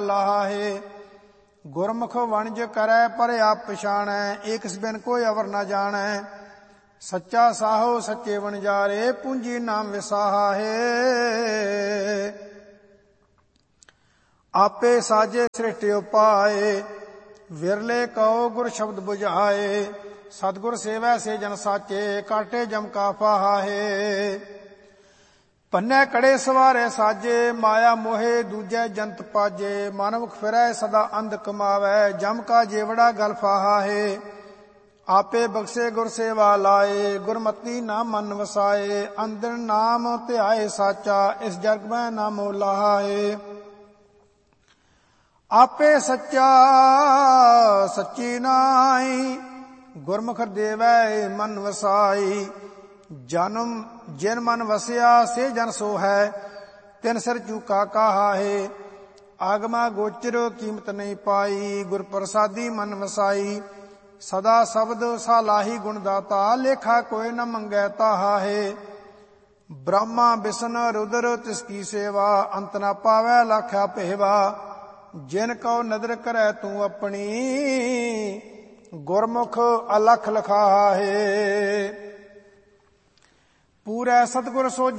लाहे। गुरमुख वणज करै पर आप पछाणै, एक बिन कोई अवर न जाणै। सच्चा साहो सच्चे वणजारे, पूंजी नाम विसाहा है। आपे साजे सृष्टि उपाए, विरले कहो गुर शब्द बुझाए। सतगुर सेवै से जन साचे, काटे जम का फाहा है। ਪੰਨੇ ਕੜੇ ਸਵਾਰੇ ਸਾਜੇ, ਮਾਇਆ ਮੋਹੇ ਦੂਜੇ ਜੰਤ ਪਾਜੇ। ਮਾਨਵਕ ਫਿਰੈ ਸਦਾ ਅੰਧ ਕਮਾਵੈ, ਜਮ ਕਾ ਜੇਵੜਾ ਗਲ ਫਾਹਾ ਹੈ। ਆਪੇ ਬਖਸ਼ੇ ਗੁਰ ਸੇਵਾ ਲਾਏ, ਗੁਰਮਤੀ ਨਾ ਮਨ ਵਸਾਏ। ਅੰਦਰ ਨਾਮ ਧਿਆਏ ਸਾਚਾ, ਇਸ ਜਗ ਮੈਂ ਨਾ ਮੋਲਾਹਾ ਹੈ। ਆਪੇ ਸੱਚਾ ਸੱਚੀ ਨਾਈ, ਗੁਰਮੁਖ ਦੇਵੈ ਮਨ ਵਸਾਈ। जन्म जिन मन वसिया से जन सो है, तिन सिर चूका कहा है। आगमा गोचर कीमत नहीं पाई, गुर प्रसादी मन वसाई। सदा शब्द सालाही गुण दाता, लेखा कोई न मंगै ताहा है। ब्रह्मा बिष्णु रुद्र तिसकी सेवा, अंत न पावै लाख्या पेवा। जिन को नदर करे तू अपनी, गुरमुख अलख लखाहा है। पूरै सतगुर सो